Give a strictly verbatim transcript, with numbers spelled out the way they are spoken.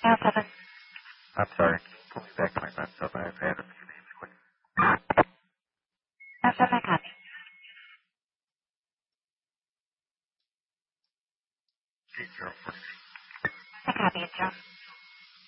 nine seven. I'm sorry. Can you pull me back to my nine seven? I've had a few names quick. nine seven, I copy. eight zero four. I copy it, Joe.